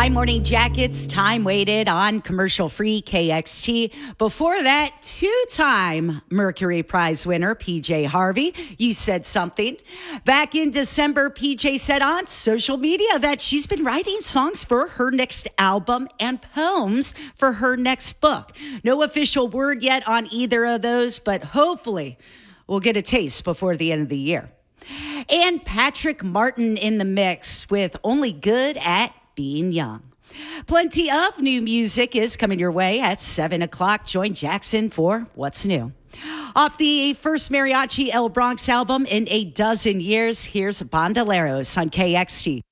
My Morning Jackets, time waited on commercial-free KXT. Before that, two-time Mercury Prize winner, PJ Harvey. You said something. Back in December, PJ said on social media that she's been writing songs for her next album and poems for her next book. No official word yet on either of those, but hopefully we'll get a taste before the end of the year. And Patrick Martin in the mix with Only Good at Being Young. Plenty of new music is coming your way at 7 o'clock. Join Jackson for What's New. Off the first Mariachi El Bronx album in a dozen years, here's Bandoleros on KXT.